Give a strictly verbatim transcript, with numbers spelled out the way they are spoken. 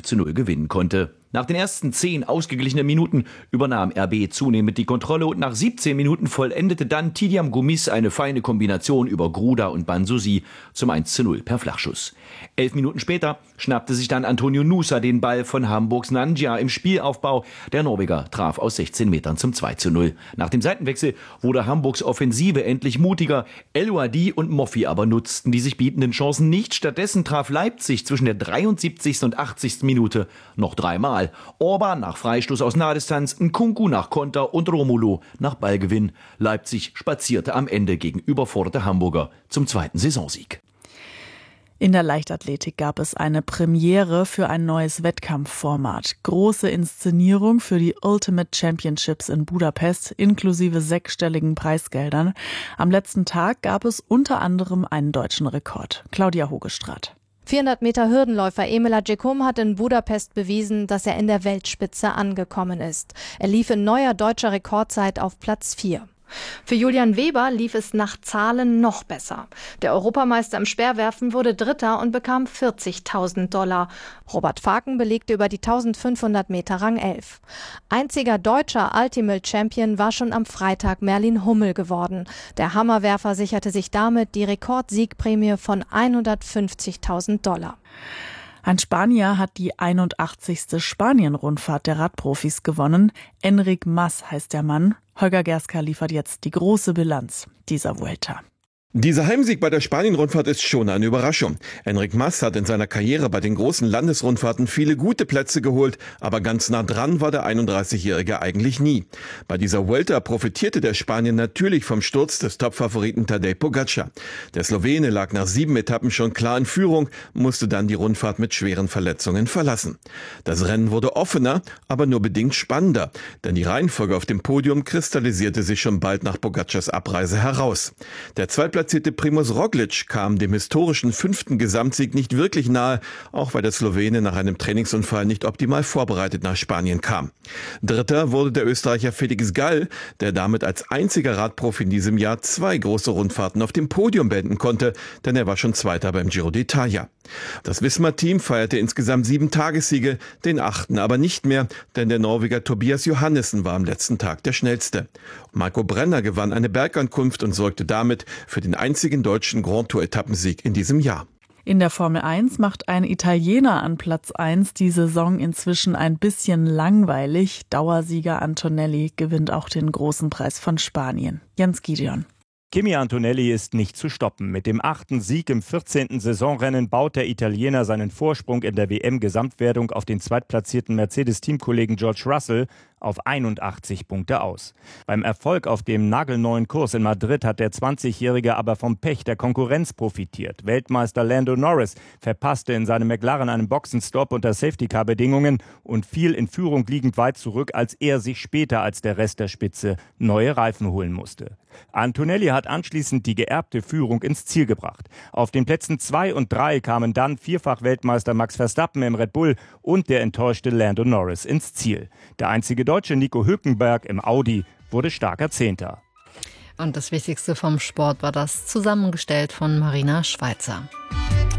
zu null gewinnen konnte. Nach den ersten zehn ausgeglichenen Minuten übernahm R B zunehmend die Kontrolle und nach siebzehn Minuten vollendete dann Tidiam Gomis eine feine Kombination über Gruda und Banzusi zum eins zu null per Flachschuss. Elf Minuten später schnappte sich dann Antonio Nusa den Ball von Hamburgs Nanjia im Spielaufbau. Der Norweger traf aus sechzehn Metern zum zwei zu null. Nach dem Seitenwechsel wurde Hamburgs Offensive endlich mutiger. El Ouadi und Moffi aber nutzten die sich bietenden Chancen nicht. Stattdessen traf Leipzig zwischen der dreiundsiebzigsten und achtzigsten Minute noch dreimal. Orban nach Freistoß aus Nahdistanz, Nkunku nach Konter und Romulo nach Ballgewinn. Leipzig spazierte am Ende gegen überforderte Hamburger zum zweiten Saisonsieg. In der Leichtathletik gab es eine Premiere für ein neues Wettkampfformat. Große Inszenierung für die Ultimate Championships in Budapest, inklusive sechsstelligen Preisgeldern. Am letzten Tag gab es unter anderem einen deutschen Rekord. Claudia Hogestraat. vierhundert Meter Hürdenläufer Emil Agyekum hat in Budapest bewiesen, dass er in der Weltspitze angekommen ist. Er lief in neuer deutscher Rekordzeit auf Platz vier. Für Julian Weber lief es nach Zahlen noch besser. Der Europameister im Speerwerfen wurde Dritter und bekam vierzigtausend Dollar. Robert Faken belegte über die eintausendfünfhundert Meter Rang elf. Einziger deutscher Ultimate Champion war schon am Freitag Merlin Hummel geworden. Der Hammerwerfer sicherte sich damit die Rekordsiegprämie von hundertfünfzigtausend Dollar. Ein Spanier hat die einundachtzigste Spanien-Rundfahrt der Radprofis gewonnen. Enric Mas heißt der Mann. Holger Gerska liefert jetzt die große Bilanz dieser Vuelta. Dieser Heimsieg bei der Spanien-Rundfahrt ist schon eine Überraschung. Enric Mas hat in seiner Karriere bei den großen Landesrundfahrten viele gute Plätze geholt, aber ganz nah dran war der einunddreißigjährige eigentlich nie. Bei dieser Vuelta profitierte der Spanier natürlich vom Sturz des Topfavoriten Tadej Pogačar. Der Slowene lag nach sieben Etappen schon klar in Führung, musste dann die Rundfahrt mit schweren Verletzungen verlassen. Das Rennen wurde offener, aber nur bedingt spannender, denn die Reihenfolge auf dem Podium kristallisierte sich schon bald nach Pogačars Abreise heraus. Der zweitplatzierte Primož Roglič kam dem historischen fünften Gesamtsieg nicht wirklich nahe, auch weil der Slowene nach einem Trainingsunfall nicht optimal vorbereitet nach Spanien kam. Dritter wurde der Österreicher Felix Gall, der damit als einziger Radprofi in diesem Jahr zwei große Rundfahrten auf dem Podium beenden konnte, denn er war schon Zweiter beim Giro d'Italia. Das Wismar-Team feierte insgesamt sieben Tagessiege, den achten aber nicht mehr, denn der Norweger Tobias Johannessen war am letzten Tag der schnellste. Marco Brenner gewann eine Bergankunft und sorgte damit für den einzigen deutschen Grand Tour-Etappensieg in diesem Jahr. In der Formel eins macht ein Italiener an Platz eins die Saison inzwischen ein bisschen langweilig. Dauersieger Antonelli gewinnt auch den großen Preis von Spanien. Jens Gideon. Kimi Antonelli ist nicht zu stoppen. Mit dem achten Sieg im vierzehnten Saisonrennen baut der Italiener seinen Vorsprung in der W M-Gesamtwertung auf den zweitplatzierten Mercedes-Teamkollegen George Russell auf einundachtzig Punkte aus. Beim Erfolg auf dem nagelneuen Kurs in Madrid hat der zwanzigjährige aber vom Pech der Konkurrenz profitiert. Weltmeister Lando Norris verpasste in seinem McLaren einen Boxenstopp unter Safety-Car-Bedingungen und fiel in Führung liegend weit zurück, als er sich später als der Rest der Spitze neue Reifen holen musste. Antonelli hat anschließend die geerbte Führung ins Ziel gebracht. Auf den Plätzen zwei und drei kamen dann Vierfach-Weltmeister Max Verstappen im Red Bull und der enttäuschte Lando Norris ins Ziel. Der einzige Deutsche Nico Hülkenberg im Audi wurde starker Zehnter. Und das Wichtigste vom Sport war das zusammengestellt von Marina Schweizer.